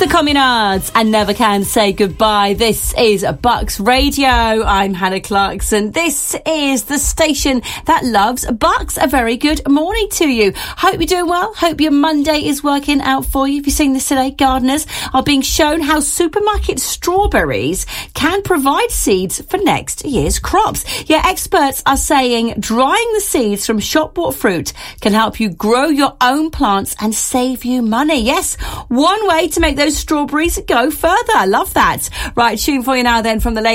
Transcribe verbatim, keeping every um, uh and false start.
The Communards and Never Can Say Goodbye. This is Bucks Radio. I'm Hannah Clarkson. This is the station that loves Bucks. A very good morning to you. Hope you're doing well. Hope your Monday is working out for you. If you've seen this today, gardeners are being shown how supermarket strawberries can provide seeds for next year's crops. Yeah, experts are saying drying the seeds from shop-bought fruit can help you grow your own plants and save you money. Yes, one way to make those strawberries go further. I love that. Right, tune for you now then from the